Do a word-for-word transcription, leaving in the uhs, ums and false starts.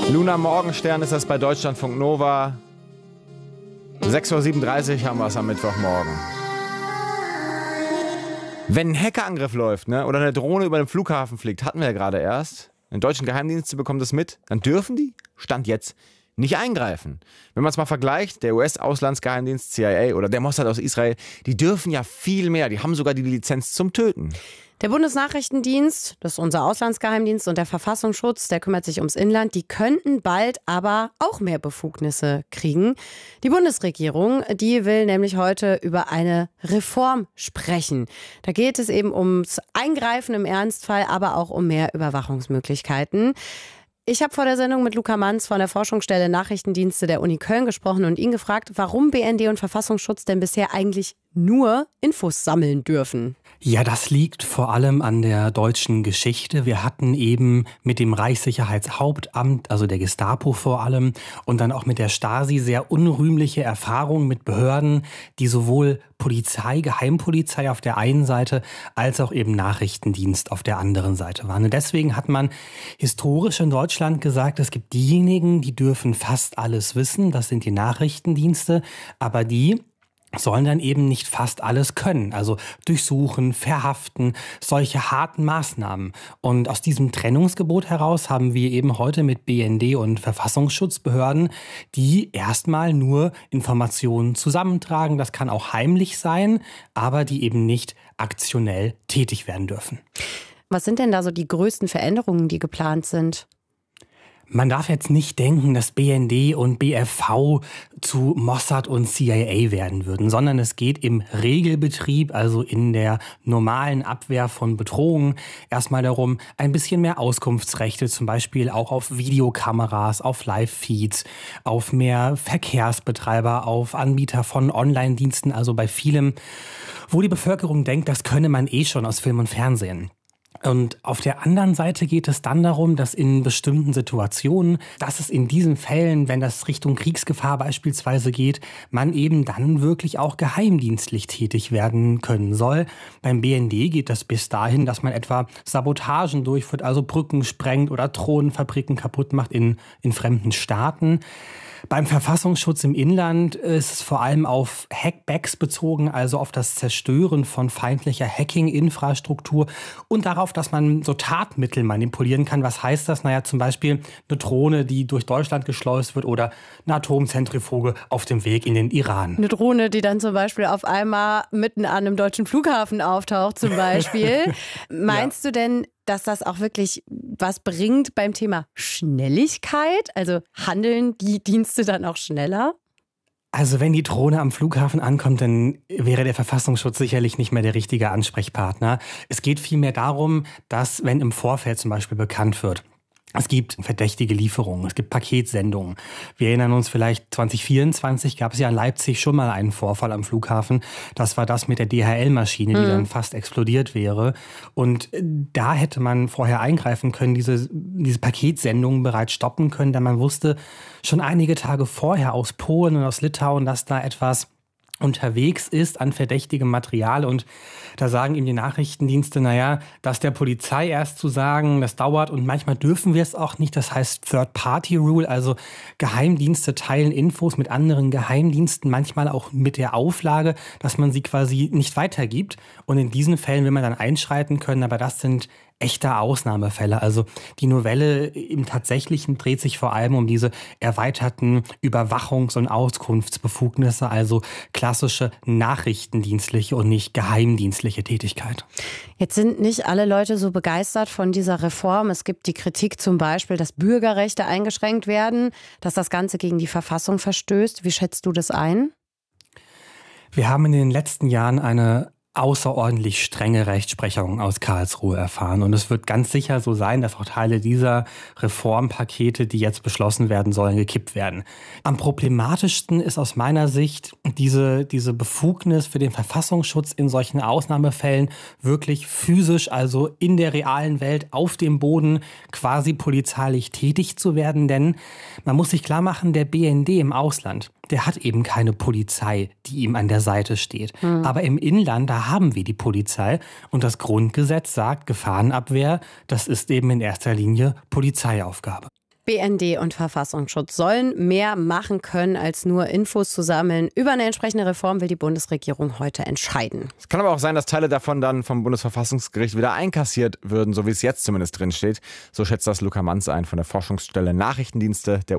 Luna Morgenstern ist das bei Deutschlandfunk Nova. sechs Uhr siebenunddreißig haben wir es am Mittwochmorgen. Wenn ein Hackerangriff läuft, ne, oder eine Drohne über den Flughafen fliegt, hatten wir ja gerade erst, die deutschen Geheimdienste bekommen das mit, dann dürfen die, Stand jetzt, nicht eingreifen. Wenn man es mal vergleicht, der U S-Auslandsgeheimdienst C I A oder der Mossad aus Israel, die dürfen ja viel mehr, die haben sogar die Lizenz zum Töten. Der Bundesnachrichtendienst, das ist unser Auslandsgeheimdienst, und der Verfassungsschutz, der kümmert sich ums Inland, die könnten bald aber auch mehr Befugnisse kriegen. Die Bundesregierung, die will nämlich heute über eine Reform sprechen. Da geht es eben ums Eingreifen im Ernstfall, aber auch um mehr Überwachungsmöglichkeiten. Ich habe vor der Sendung mit Luca Manz von der Forschungsstelle Nachrichtendienste der Uni Köln gesprochen und ihn gefragt, warum B N D und Verfassungsschutz denn bisher eigentlich nur Infos sammeln dürfen. Ja, das liegt vor allem an der deutschen Geschichte. Wir hatten eben mit dem Reichssicherheitshauptamt, also der Gestapo vor allem, und dann auch mit der Stasi sehr unrühmliche Erfahrungen mit Behörden, die sowohl Polizei, Geheimpolizei auf der einen Seite als auch eben Nachrichtendienst auf der anderen Seite waren. Und deswegen hat man historisch in Deutschland gesagt, es gibt diejenigen, die dürfen fast alles wissen, das sind die Nachrichtendienste, aber die sollen dann eben nicht fast alles können. Also durchsuchen, verhaften, solche harten Maßnahmen. Und aus diesem Trennungsgebot heraus haben wir eben heute mit B N D und Verfassungsschutzbehörden, die erstmal nur Informationen zusammentragen. Das kann auch heimlich sein, aber die eben nicht aktionell tätig werden dürfen. Was sind denn da so die größten Veränderungen, die geplant sind? Man darf jetzt nicht denken, dass B N D und B F V zu Mossad und C I A werden würden, sondern es geht im Regelbetrieb, also in der normalen Abwehr von Bedrohungen, erstmal darum, ein bisschen mehr Auskunftsrechte, zum Beispiel auch auf Videokameras, auf Live-Feeds, auf mehr Verkehrsbetreiber, auf Anbieter von Online-Diensten, also bei vielem, wo die Bevölkerung denkt, das könne man eh schon aus Film und Fernsehen. Und auf der anderen Seite geht es dann darum, dass in bestimmten Situationen, dass es in diesen Fällen, wenn das Richtung Kriegsgefahr beispielsweise geht, man eben dann wirklich auch geheimdienstlich tätig werden können soll. Beim B N D geht das bis dahin, dass man etwa Sabotagen durchführt, also Brücken sprengt oder Drohnenfabriken kaputt macht in, in fremden Staaten. Beim Verfassungsschutz im Inland ist es vor allem auf Hackbacks bezogen, also auf das Zerstören von feindlicher Hacking-Infrastruktur und darauf, dass man so Tatmittel manipulieren kann. Was heißt das? Naja, zum Beispiel eine Drohne, die durch Deutschland geschleust wird oder eine Atomzentrifuge auf dem Weg in den Iran. Eine Drohne, die dann zum Beispiel auf einmal mitten an einem deutschen Flughafen auftaucht zum Beispiel. Meinst ja. du denn, dass das auch wirklich was bringt beim Thema Schnelligkeit? Also handeln die Dienste dann auch schneller? Also wenn die Drohne am Flughafen ankommt, dann wäre der Verfassungsschutz sicherlich nicht mehr der richtige Ansprechpartner. Es geht vielmehr darum, dass, wenn im Vorfeld zum Beispiel bekannt wird, es gibt verdächtige Lieferungen, es gibt Paketsendungen. Wir erinnern uns vielleicht, zwanzig vierundzwanzig gab es ja in Leipzig schon mal einen Vorfall am Flughafen. Das war das mit der D H L-Maschine, die mhm. dann fast explodiert wäre. Und da hätte man vorher eingreifen können, diese, diese Paketsendungen bereits stoppen können, denn man wusste schon einige Tage vorher aus Polen und aus Litauen, dass da etwas unterwegs ist an verdächtigem Material, und da sagen ihm die Nachrichtendienste, naja, das der Polizei erst zu sagen, das dauert, und manchmal dürfen wir es auch nicht, das heißt Third-Party-Rule, also Geheimdienste teilen Infos mit anderen Geheimdiensten, manchmal auch mit der Auflage, dass man sie quasi nicht weitergibt, und in diesen Fällen will man dann einschreiten können, aber das sind echte Ausnahmefälle. Also die Novelle im Tatsächlichen dreht sich vor allem um diese erweiterten Überwachungs- und Auskunftsbefugnisse, also klassische nachrichtendienstliche und nicht geheimdienstliche Tätigkeit. Jetzt sind nicht alle Leute so begeistert von dieser Reform. Es gibt die Kritik zum Beispiel, dass Bürgerrechte eingeschränkt werden, dass das Ganze gegen die Verfassung verstößt. Wie schätzt du das ein? Wir haben in den letzten Jahren eine außerordentlich strenge Rechtsprechung aus Karlsruhe erfahren. Und es wird ganz sicher so sein, dass auch Teile dieser Reformpakete, die jetzt beschlossen werden sollen, gekippt werden. Am problematischsten ist aus meiner Sicht diese, diese Befugnis für den Verfassungsschutz in solchen Ausnahmefällen wirklich physisch, also in der realen Welt, auf dem Boden quasi polizeilich tätig zu werden. Denn man muss sich klar machen, der B N D im Ausland, der hat eben keine Polizei, die ihm an der Seite steht. Mhm. Aber im Inland, da haben wir die Polizei. Und das Grundgesetz sagt, Gefahrenabwehr, das ist eben in erster Linie Polizeiaufgabe. B N D und Verfassungsschutz sollen mehr machen können, als nur Infos zu sammeln. Über eine entsprechende Reform will die Bundesregierung heute entscheiden. Es kann aber auch sein, dass Teile davon dann vom Bundesverfassungsgericht wieder einkassiert würden, so wie es jetzt zumindest drin steht. So schätzt das Luca Manz ein von der Forschungsstelle Nachrichtendienste der